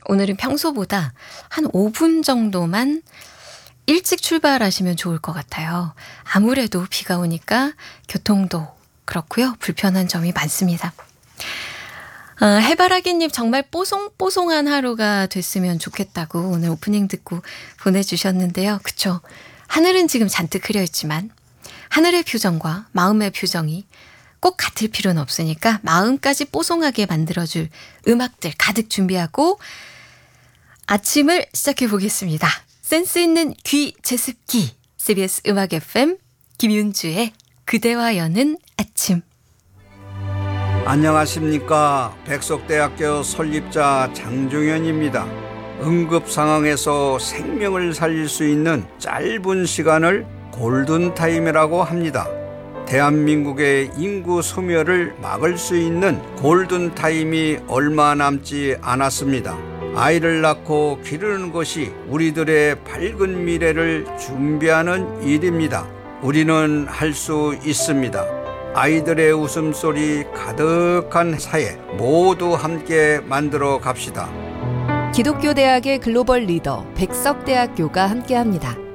오늘은 평소보다 한 5분 정도만 일찍 출발하시면 좋을 것 같아요. 아무래도 비가 오니까 교통도 그렇고요. 불편한 점이 많습니다. 해바라기님 정말 뽀송뽀송한 하루가 됐으면 좋겠다고 오늘 오프닝 듣고 보내주셨는데요. 그쵸? 하늘은 지금 잔뜩 흐려있지만 하늘의 표정과 마음의 표정이 꼭 같을 필요는 없으니까 마음까지 뽀송하게 만들어줄 음악들 가득 준비하고 아침을 시작해 보겠습니다. 센스 있는 귀 제습기 CBS 음악 FM 김윤주의 그대와 여는 아침. 안녕하십니까. 백석대학교 설립자 장종현입니다. 응급 상황에서 생명을 살릴 수 있는 짧은 시간을 골든타임이라고 합니다. 대한민국의 인구 소멸을 막을 수 있는 골든타임이 얼마 남지 않았습니다. 아이를 낳고 기르는 것이 우리들의 밝은 미래를 준비하는 일입니다. 우리는 할 수 있습니다. 아이들의 웃음소리 가득한 사회 모두 함께 만들어 갑시다. 기독교 대학의 글로벌 리더 백석대학교가 함께합니다.